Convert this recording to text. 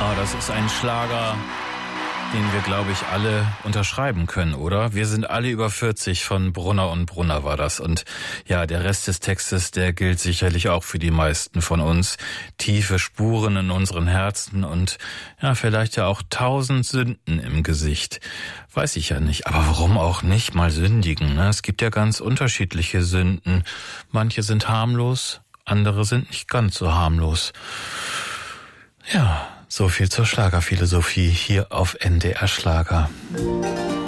Das ist ein Schlager, den wir, glaube ich, alle unterschreiben können, oder? Wir sind alle über 40, von Brunner und Brunner war das. Und ja, der Rest des Textes, der gilt sicherlich auch für die meisten von uns. Tiefe Spuren in unseren Herzen und ja, vielleicht ja auch 1000 Sünden im Gesicht. Weiß ich ja nicht, aber warum auch nicht mal sündigen, ne? Es gibt ja ganz unterschiedliche Sünden. Manche sind harmlos, andere sind nicht ganz so harmlos. Ja, so viel zur Schlagerphilosophie hier auf NDR Schlager.